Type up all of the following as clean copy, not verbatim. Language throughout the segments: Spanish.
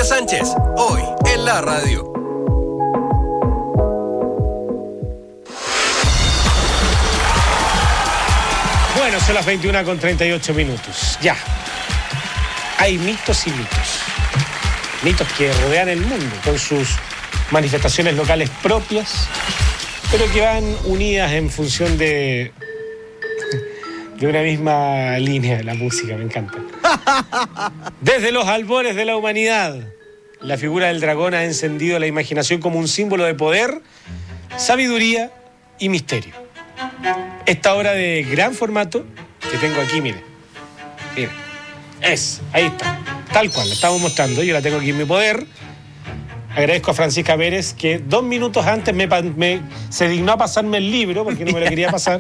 Matías Sánchez, hoy en la radio. Bueno, son las 21:38. Ya. Hay mitos y mitos. Mitos que rodean el mundo con sus manifestaciones locales propias, pero que van unidas en función de una misma línea de la música. Me encanta. Desde los albores de la humanidad, la figura del dragón ha encendido la imaginación como un símbolo de poder, sabiduría y misterio. Esta obra de gran formato que tengo aquí, mire, ahí está, tal cual, la estamos mostrando, yo la tengo aquí en mi poder. Agradezco a Francisca Pérez que 2 minutos antes se dignó a pasarme el libro, porque no me lo quería pasar.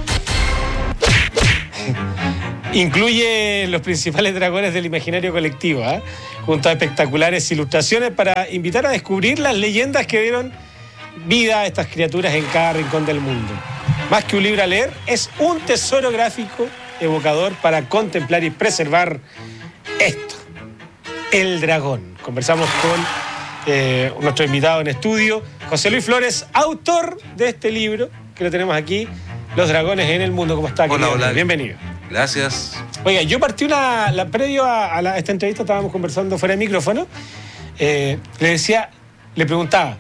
Incluye los principales dragones del imaginario colectivo, junto a espectaculares ilustraciones para invitar a descubrir las leyendas que dieron vida a estas criaturas en cada rincón del mundo. Más que un libro a leer, es un tesoro gráfico evocador para contemplar y preservar esto, el dragón. Conversamos con nuestro invitado en estudio, José Luis Flores, autor de este libro, que lo tenemos aquí, Los dragones en el mundo. ¿Cómo está? Hola. Bienvenido. Gracias. Oiga, yo partí previo a esta entrevista, estábamos conversando fuera de micrófono, le preguntaba,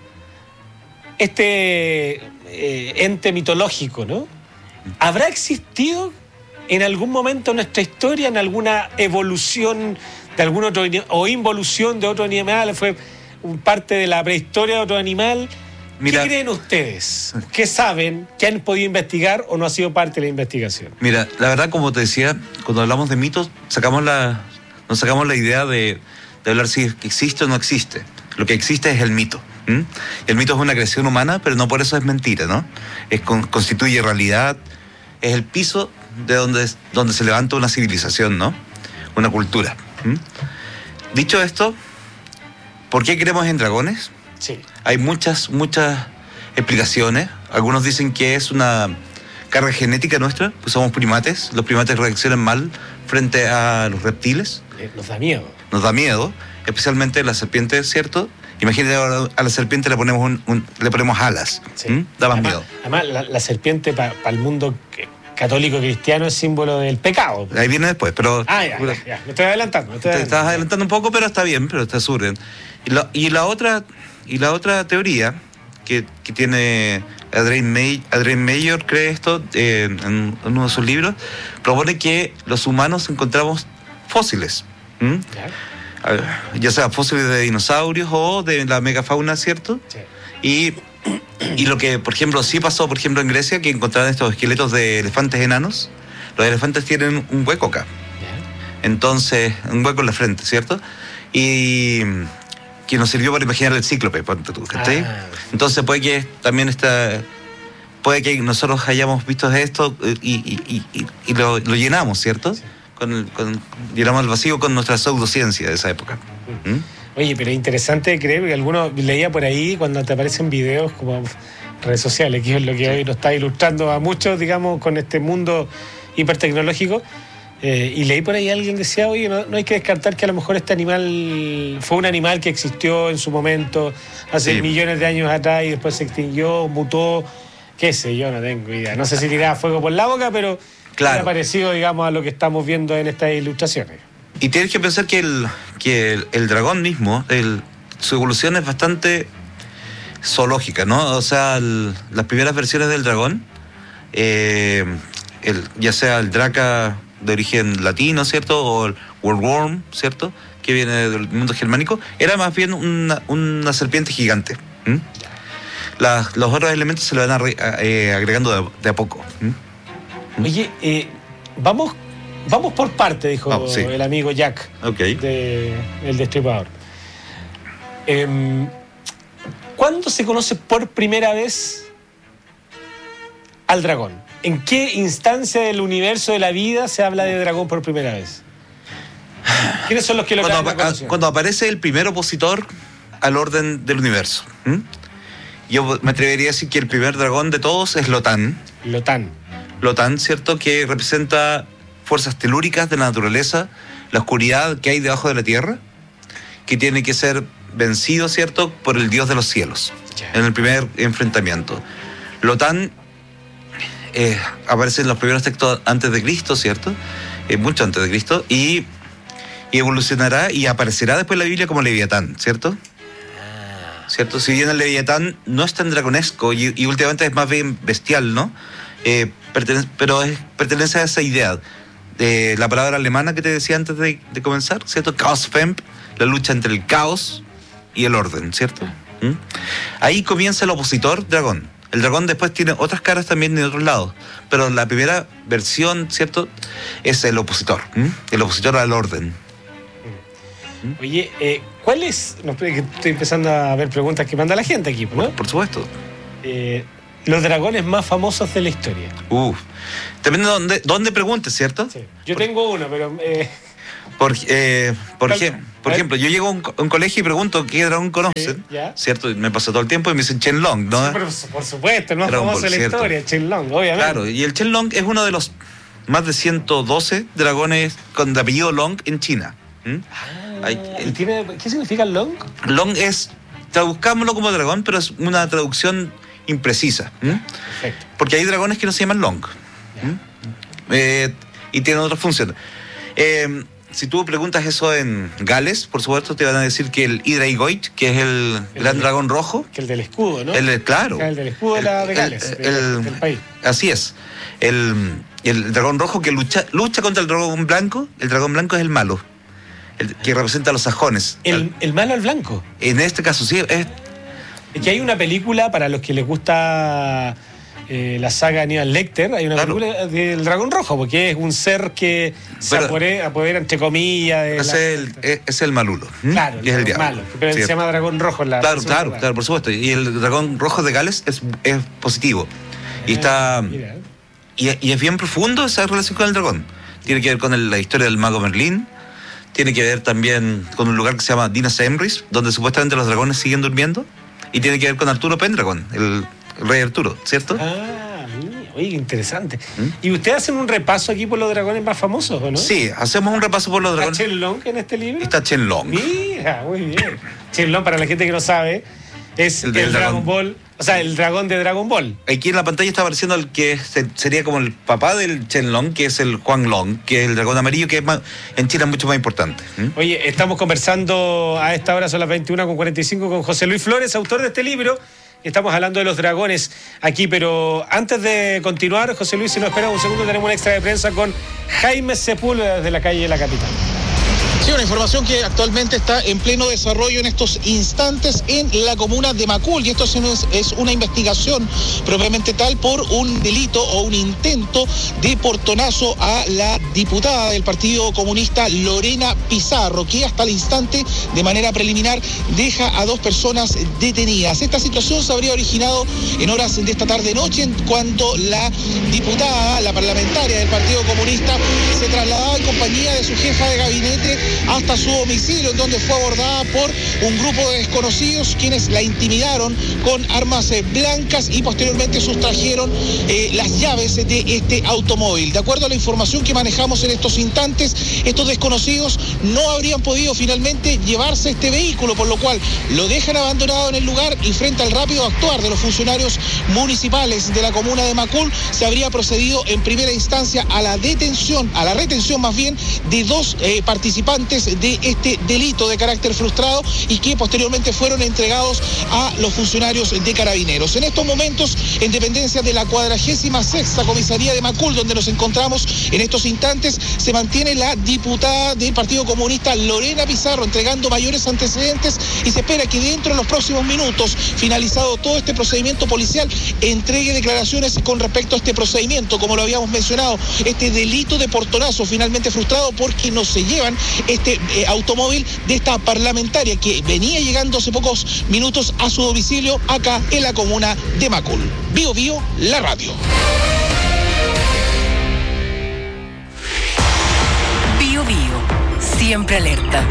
este ente mitológico, ¿no? ¿Habrá existido en algún momento en nuestra historia, en alguna evolución de algún otro o involución de otro animal? ¿Fue parte de la prehistoria de otro animal? Mira, ¿qué creen ustedes? ¿Qué saben? ¿Qué han podido investigar o no ha sido parte de la investigación? Mira, la verdad, como te decía, cuando hablamos de mitos, nos sacamos la idea de hablar si existe o no existe. Lo que existe es el mito. El mito es una creación humana, pero no por eso es mentira, ¿no? Constituye realidad, es el piso de donde se levanta una civilización, ¿no? Una cultura. Dicho esto, ¿por qué creemos en dragones? Sí. Hay muchas explicaciones. Algunos dicen que es una carga genética nuestra, pues somos primates. Los primates reaccionan mal frente a los reptiles. Nos da miedo. Nos da miedo, especialmente la serpiente, ¿cierto? Imagínate, a la serpiente le ponemos alas. Sí. Da más miedo. Además, la serpiente para el mundo católico cristiano es símbolo del pecado. Ahí viene después, pero... Ya. Me estoy adelantando. Te estás adelantando un poco, pero está bien, pero está súper bien. Y la otra teoría que tiene Adrienne Mayor, cree esto, en uno de sus libros, propone que los humanos encontramos fósiles. Ya sea fósiles de dinosaurios o de la megafauna, ¿cierto? Sí. Y lo que, por ejemplo, sí pasó, por ejemplo, en Grecia, que encontraron estos esqueletos de elefantes enanos. Los elefantes tienen un hueco acá. Entonces, un hueco en la frente, ¿cierto? Y que nos sirvió para imaginar el cíclope, ¿cachai? Entonces puede que nosotros hayamos visto esto y lo llenamos, ¿cierto? Sí. Llenamos el vacío con nuestra pseudociencia de esa época. Oye, pero es interesante, creo que alguno leía por ahí cuando te aparecen videos como redes sociales, que es lo que hoy nos está ilustrando a muchos, digamos, con este mundo hipertecnológico. Y leí por ahí alguien decía, oye, no hay que descartar que a lo mejor este animal fue un animal que existió en su momento hace millones de años atrás y después se extinguió, mutó, qué sé yo, no tengo idea. No sé si tiraba fuego por la boca, pero claro, era parecido, digamos, a lo que estamos viendo en estas ilustraciones. Y tienes que pensar que el dragón mismo, su evolución es bastante zoológica, ¿no? O sea, las primeras versiones del dragón, ya sea el draca de origen latino, ¿cierto? O el Worm, ¿cierto? Que viene del mundo germánico, era más bien una serpiente gigante. Los otros elementos se le van agregando de a poco. Oye, vamos por parte, dijo el amigo Jack, el Destripador. ¿Cuándo se conoce por primera vez al dragón? ¿En qué instancia del universo de la vida se habla de dragón por primera vez? ¿Quiénes son los que lo conocen? Cuando aparece el primer opositor al orden del universo. Yo me atrevería a decir que el primer dragón de todos es Lotán. Lotán, ¿cierto? Que representa fuerzas telúricas de la naturaleza, la oscuridad que hay debajo de la tierra. que tiene que ser vencido, ¿cierto?, por el dios de los cielos, en el primer enfrentamiento. Lotán aparece en los primeros textos antes de Cristo, ¿cierto?, mucho antes de Cristo, y evolucionará y aparecerá después en la Biblia como Leviatán, ¿cierto? ¿Cierto? Si bien el Leviatán no es tan dragonesco y últimamente es más bien bestial, ¿no? Pertenece a esa idea de la palabra alemana que te decía antes de comenzar, ¿cierto? Chaoskampf, la lucha entre el caos y el orden, ¿cierto? Ahí comienza el opositor dragón. El dragón después tiene otras caras también en otros lados, pero la primera versión, ¿cierto?, es el opositor al orden. Oye, ¿cuál es? No, que estoy empezando a ver preguntas que manda la gente aquí, ¿no? Por supuesto. Los dragones más famosos de la historia. Depende de dónde preguntes, ¿cierto? Sí. Yo tengo uno, pero... Por ejemplo, yo llego a un colegio y pregunto qué dragón conocen, ¿cierto? Y me pasa todo el tiempo y me dicen Shenlong, ¿no? Sí, pero por supuesto, el más famoso de la historia, Shenlong, obviamente. Claro, y el Shenlong es uno de los más de 112 dragones de apellido Long en China. ¿Qué significa Long? Long es, traduzcámoslo como dragón, pero es una traducción imprecisa. Perfecto. Porque hay dragones que no se llaman Long. Y tienen otras funciones. Si tú preguntas eso en Gales, por supuesto, te van a decir que el Hydraeogoid, que es el gran dragón rojo. Que el del escudo, ¿no? Claro. El del escudo de Gales, del país. Así es. El dragón rojo que lucha contra el dragón blanco. El dragón blanco es el malo, el que representa a los sajones. ¿El malo al blanco? En este caso, sí. Es que hay una película, para los que les gusta la saga Aníbal Lecter, hay una película del dragón rojo, porque es un ser que se apodera, entre comillas, es el malulo. Claro, es el diablo. Malo, pero se llama dragón rojo en la claro, por supuesto. Y el dragón rojo de Gales es positivo. Y está... Y es bien profundo esa relación con el dragón. Tiene que ver con la historia del mago Merlín. Tiene que ver también con un lugar que se llama Dinas Emrys, donde supuestamente los dragones siguen durmiendo. Y tiene que ver con Arturo Pendragon, el rey Arturo, ¿cierto? Oye, qué interesante. ¿Y ustedes hacen un repaso aquí por los dragones más famosos, o no? Sí, hacemos un repaso por los dragones. ¿Está Shenlong en este libro? Está Shenlong. Mira, muy bien. Shenlong, para la gente que no sabe, es el Dragon Ball, o sea, el dragón de Dragon Ball. Aquí en la pantalla está apareciendo el que sería como el papá del Shenlong, que es el Huanglong, que es el dragón amarillo, que es en China es mucho más importante. Oye, estamos conversando a esta hora, son las 21:45, con José Luis Flores, autor de este libro. Estamos hablando de los dragones aquí, pero antes de continuar, José Luis, si nos espera un segundo, tenemos un extra de prensa con Jaime Sepúlveda desde la calle de la capital. Sí, una información que actualmente está en pleno desarrollo en estos instantes en la comuna de Macul, y esto es una investigación propiamente tal por un delito o un intento de portonazo a la diputada del Partido Comunista Lorena Pizarro, que hasta el instante, de manera preliminar, deja a 2 personas detenidas. Esta situación se habría originado en horas de esta tarde-noche, cuando la diputada, la parlamentaria del Partido Comunista, se trasladaba en compañía de su jefa de gabinete hasta su domicilio, en donde fue abordada por un grupo de desconocidos, quienes la intimidaron con armas blancas y posteriormente sustrajeron las llaves de este automóvil. De acuerdo a la información que manejamos en estos instantes, estos desconocidos no habrían podido finalmente llevarse este vehículo, por lo cual lo dejan abandonado en el lugar, y frente al rápido actuar de los funcionarios municipales de la comuna de Macul, se habría procedido en primera instancia a la retención más bien, de 2 participantes de este delito de carácter frustrado, y que posteriormente fueron entregados a los funcionarios de Carabineros. En estos momentos, en dependencia de la 46ª comisaría de Macul, donde nos encontramos en estos instantes, se mantiene la diputada del Partido Comunista Lorena Pizarro entregando mayores antecedentes, y se espera que dentro de los próximos minutos, finalizado todo este procedimiento policial, entregue declaraciones con respecto a este procedimiento, como lo habíamos mencionado, este delito de portonazo finalmente frustrado, porque no se llevan este automóvil de esta parlamentaria que venía llegando hace pocos minutos a su domicilio acá en la comuna de Macul. Bio Bio, la radio. Bio Bio, siempre alerta.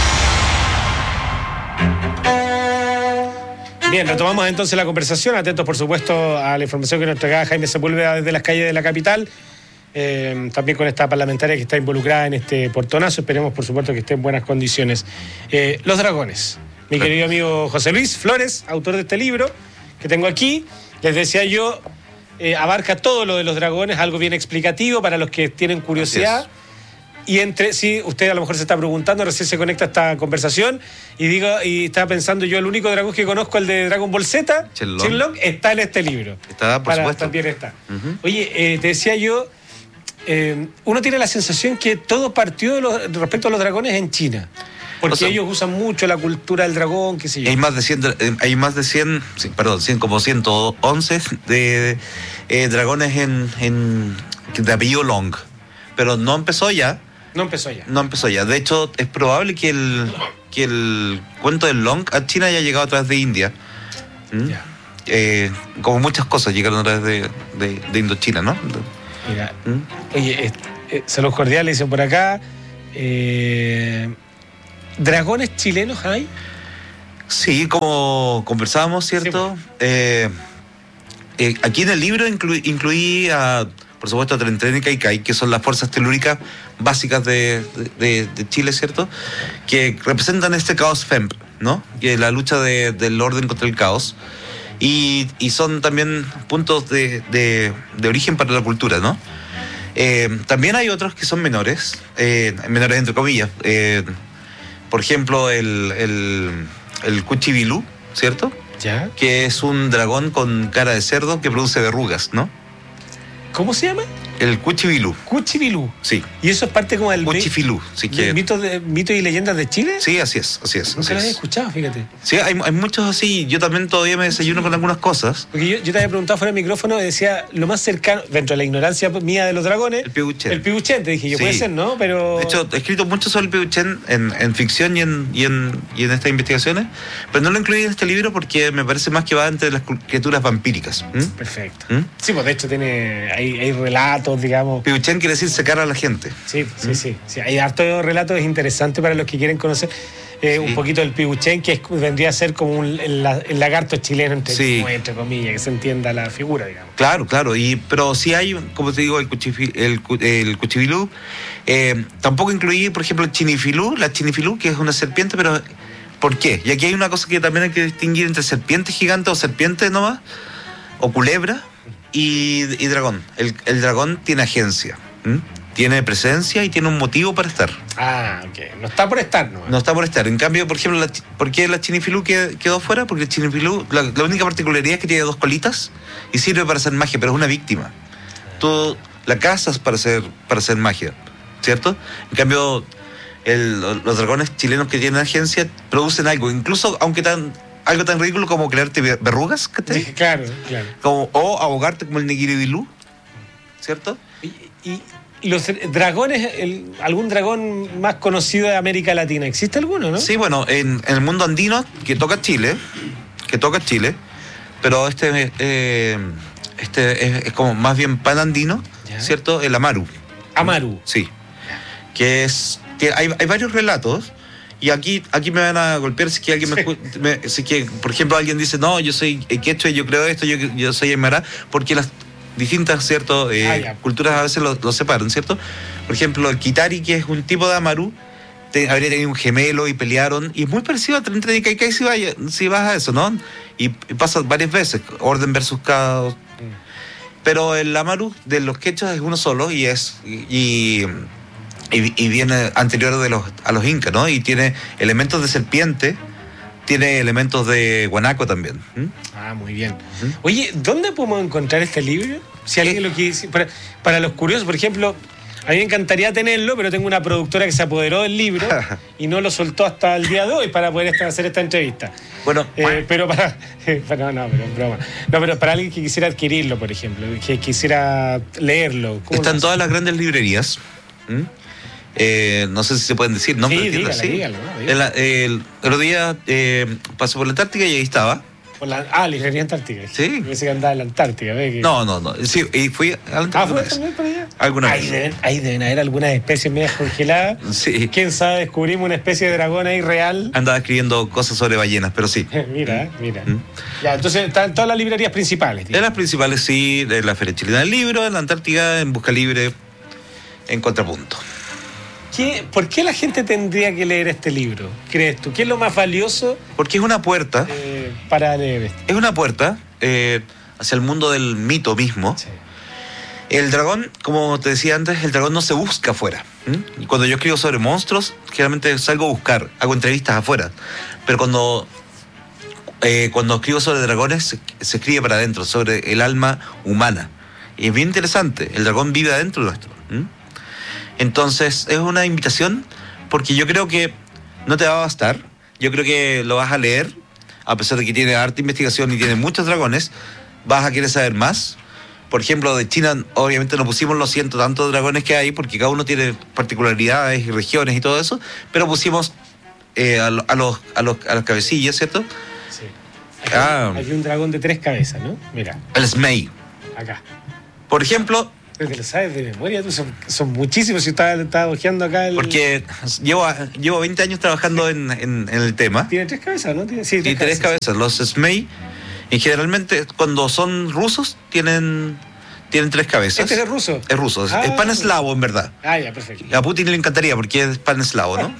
Bien, retomamos entonces la conversación, atentos por supuesto a la información que nos entregaba Jaime Sepúlveda desde las calles de la capital. también con esta parlamentaria que está involucrada en este portonazo. Esperemos, por supuesto, que esté en buenas condiciones. Los dragones. Mi querido amigo José Luis Flores, autor de este libro que tengo aquí, les decía yo, abarca todo lo de los dragones, algo bien explicativo para los que tienen curiosidad. Y sí, usted a lo mejor se está preguntando, recién se conecta a esta conversación y estaba pensando, yo el único dragón que conozco, el de Dragon Ball Z, Shenlong, está en este libro. Está, por supuesto. También está. Oye, te decía yo, uno tiene la sensación que todo partió respecto a los dragones en China. Porque ellos usan mucho la cultura del dragón, qué sé yo. Hay más de 100, como 111 de dragones de apellido Long. Pero no empezó ya. No empezó ya. De hecho, es probable que el cuento del Long a China haya llegado a través de India. Como muchas cosas llegaron a través de Indochina, ¿no? Mira, oye, saludos cordiales, dicen por acá. ¿Dragones chilenos hay? Sí, como conversábamos, ¿cierto? Sí. Aquí en el libro incluí por supuesto, a Tren Tren y Cay, que son las fuerzas telúricas básicas de Chile, ¿cierto? Que representan este caos FEMP, ¿no? Que la lucha del orden contra el caos. Y son también puntos de origen para la cultura, ¿no? También hay otros que son menores entre comillas. Por ejemplo, el Cuchibilú, ¿cierto? ¿Ya? Que es un dragón con cara de cerdo que produce verrugas, ¿no? ¿Cómo se llama? El Cuchibilú. Cuchibilú. Sí. ¿Y eso es parte como del Cuchifilú, sí que... ¿Mitos y leyendas de Chile? Sí, así es. Nunca lo había escuchado, fíjate. Sí, hay muchos así. Yo también todavía me desayuno con algunas cosas. Porque yo te había preguntado fuera del micrófono y decía, lo más cercano, dentro de la ignorancia mía de los dragones... El Piguchen. El Piguchen, te dije yo, sí. Puede ser, ¿no? Pero... De hecho, he escrito mucho sobre el Piguchen en ficción y en estas investigaciones, pero no lo incluí en este libro porque me parece más que va entre las criaturas vampíricas. Perfecto. Sí, pues de hecho hay relatos, digamos... Piguchen quiere decir secar a la gente. Sí. Hay hartos relatos interesantes para los que quieren conocer un poquito del Piguchen, que vendría a ser como el lagarto chileno, entre comillas, que se entienda la figura, digamos. Claro, pero sí hay, como te digo, el Cuchibilú. Tampoco incluí, por ejemplo, la Chinifilú, que es una serpiente, pero ¿por qué? Y aquí hay una cosa que también hay que distinguir entre serpiente gigante o serpiente nomás, o culebra, y dragón. El dragón tiene agencia, tiene presencia y tiene un motivo para estar. Ok. No está por estar, ¿no? No está por estar. En cambio, por ejemplo, ¿por qué la Chinifilú quedó fuera? Porque el Chinifilú, la única particularidad es que tiene 2 colitas y sirve para hacer magia, pero es una víctima. Tú la cazas para hacer magia, ¿cierto? En cambio, los dragones chilenos que tienen agencia producen algo, incluso algo tan ridículo como crearte verrugas, ¿cachai? Claro. O ahogarte como el Nigiribilú, ¿cierto? Y los dragones, algún dragón más conocido de América Latina, ¿existe alguno, no? Sí, bueno, en el mundo andino que toca Chile, pero este es como más bien panandino, ¿cierto? El Amaru. Amaru. Sí. Que hay varios relatos. Y aquí me van a golpear si que alguien si que, por ejemplo, alguien dice, no, yo soy quechua y yo creo esto, yo soy aymara, porque las distintas, ¿cierto? Culturas a veces lo separan, ¿cierto? Por ejemplo, el Kitari, que es un tipo de Amaru, habría tenido un gemelo y pelearon, y es muy parecido a Tren Tren y Cay si vas a eso, ¿no? Y pasa varias veces, orden versus caos. Pero el Amaru de los quechas es uno solo y viene anterior a los incas, ¿no? Y tiene elementos de serpiente, tiene elementos de guanaco también. Muy bien. Oye, ¿dónde podemos encontrar este libro? Si alguien lo quiere... Para los curiosos, por ejemplo, a mí me encantaría tenerlo, pero tengo una productora que se apoderó del libro y no lo soltó hasta el día de hoy para poder hacer esta entrevista. Bueno, pero pero es broma. No, pero para alguien que quisiera adquirirlo, por ejemplo, que quisiera leerlo. Están todas las grandes librerías. No sé si se pueden decir, ¿no? Sí, dígalo. El otro día pasé por la Antártica y ahí estaba. Librería Antártica. Sí. Pensé que andaba en la Antártica. ¿Ve? Que... No. Sí, y fui a la Antártica. ¿Fue también para allá? Alguna vez. Ahí deben haber algunas especies medias congeladas. Sí. ¿Quién sabe? Descubrimos una especie de dragón ahí real. Andaba escribiendo cosas sobre ballenas, pero sí. Mira. Ya, entonces están todas las librerías principales. Tío. En las principales, sí, de la Feria Chilena del Libro, en la Antártica, en Busca Libre, en Contrapunto. ¿Por qué la gente tendría que leer este libro, crees tú? ¿Qué es lo más valioso Porque es una puerta, para leer esto? es una puerta hacia el mundo del mito mismo. Sí. El dragón, como te decía antes, el dragón no se busca afuera. Y cuando yo escribo sobre monstruos, generalmente salgo a buscar, hago entrevistas afuera. Pero cuando escribo sobre dragones, se escribe para adentro, sobre el alma humana. Y es bien interesante, el dragón vive adentro nuestro. Entonces, es una invitación, porque yo creo que no te va a bastar. Yo creo que lo vas a leer, a pesar de que tiene harta investigación y tiene muchos dragones, vas a querer saber más. Por ejemplo, de China, obviamente no pusimos los cientos tantos dragones que hay, porque cada uno tiene particularidades y regiones y todo eso, pero pusimos a las cabecillas, ¿cierto? Sí. Aquí un dragón de 3 cabezas, ¿no? Mira. El Smei. Acá. Por ejemplo... Pero te lo sabes de memoria, tú son muchísimos. Si estaba hojeando acá Porque llevo 20 años trabajando en el tema. Tiene 3 cabezas, ¿no? Sí, 3 cabezas. Los Smei, y generalmente cuando son rusos, tienen 3 cabezas. ¿Este es ruso? Es ruso, es pan eslavo en verdad. Ya, perfecto. A Putin le encantaría porque es pan eslavo, ¿no?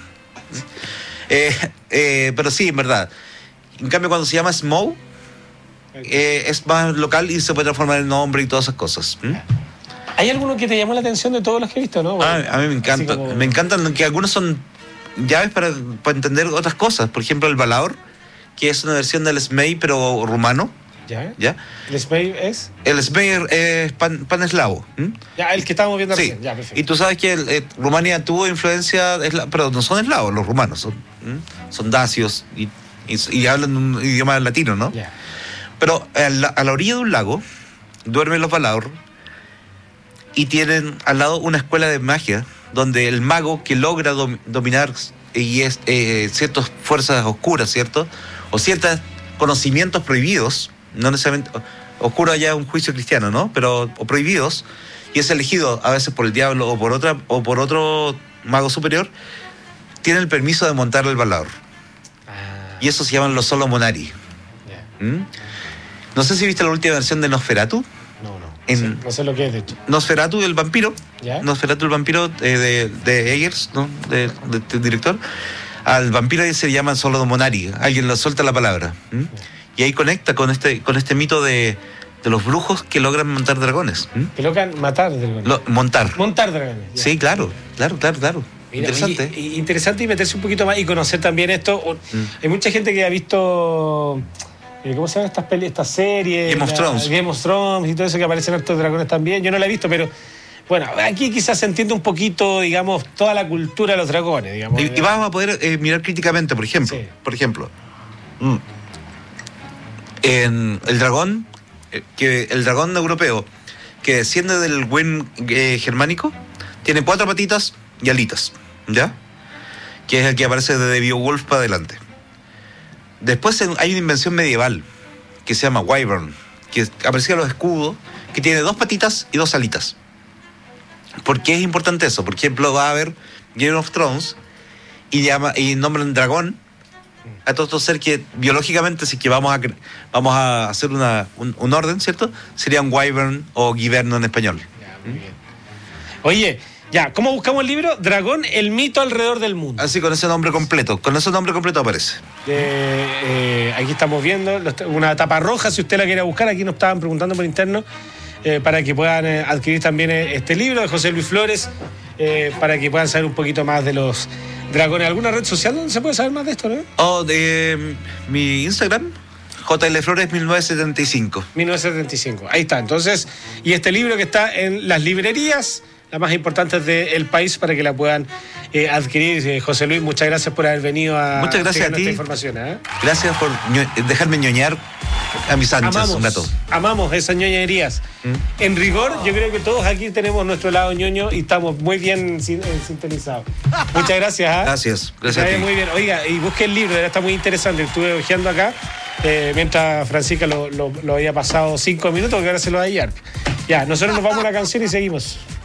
Pero sí, en verdad. En cambio, cuando se llama Smough, es más local y se puede transformar en nombre y todas esas cosas. ¿Hay alguno que te llamó la atención de todos los que he visto, no? Bueno, a mí me encanta. como... Me encantan que algunos son llaves para entender otras cosas. Por ejemplo, el Valaor, que es una versión del Smei, pero rumano. ¿Ya? ¿El Smei es? El Smei es pan eslavo. Ya, el que estábamos viendo sí. recién. Ya, perfecto. Y tú sabes que Rumania tuvo influencia, pero no son eslavos los rumanos, son dacios y hablan un idioma latino, ¿no? Ya. Pero a la orilla de un lago duermen los Valaor y tienen al lado una escuela de magia donde el mago que logra dominar ciertas fuerzas oscuras, ¿cierto? O ciertos conocimientos prohibidos, no necesariamente oscuro allá un juicio cristiano, ¿no? Pero o prohibidos, y es elegido a veces por el diablo o por otro mago superior, tiene el permiso de montar el Valaor. Y eso se llaman los Solomonari. No sé si viste la última versión de Nosferatu. No sé lo que es, de hecho. Nosferatu, el vampiro. ¿Ya? Nosferatu, el vampiro de Eggers, ¿no? De director. Al vampiro se llaman Solomonari. Alguien le suelta la palabra. Y ahí conecta con este mito de los brujos que logran montar dragones. Que logran matar dragones. Montar dragones. Ya. Sí, claro. Mira, interesante. Interesante y meterse un poquito más y conocer también esto. Hay mucha gente que ha visto... ¿Cómo se llaman estas series? Game of Thrones y todo eso, que aparecen estos dragones también. Yo no la he visto, pero bueno, aquí quizás se entiende un poquito, digamos, toda la cultura de los dragones, digamos. Y vamos a poder mirar críticamente, por ejemplo. Sí. Por ejemplo, en el dragón europeo que desciende del buen germánico tiene 4 patitas y alitas, ¿ya? Que es el que aparece de Beowulf para adelante. Después hay una invención medieval que se llama Wyvern, que aparecía en los escudos, que tiene 2 patitas y 2 alitas. ¿Por qué es importante eso? Por ejemplo, va a haber Game of Thrones y nombran dragón a todo ser que biológicamente, si que vamos a hacer un orden, ¿cierto? Sería un Wyvern o Giverno en español. Ya, muy bien. Oye, ya, ¿cómo buscamos el libro? Dragón, el mito alrededor del mundo. Así, con ese nombre completo. Con ese nombre completo aparece. Aquí estamos viendo una tapa roja, si usted la quiere buscar. Aquí nos estaban preguntando por interno para que puedan adquirir también este libro de José Luis Flores, para que puedan saber un poquito más de los dragones. ¿Alguna red social donde se puede saber más de esto, no? De mi Instagram, JLFlores 1975. 1975, ahí está. Entonces, y este libro que está en las librerías, las más importantes del país, para que la puedan adquirir. José Luis, muchas gracias por haber venido a muchas gracias a ti. Esta información. Gracias por dejarme ñoñar a mis anchas un rato. Amamos esas ñoñerías. En rigor, yo creo que todos aquí tenemos nuestro lado ñoño y estamos muy bien sintonizados. Muchas gracias. Gracias a ti. Muy bien. Oiga, y busque el libro, está muy interesante. Estuve hojeando acá. mientras Francisca lo había pasado 5 minutos, que ahora se lo va a guiar. Ya, nosotros nos vamos a la canción y seguimos.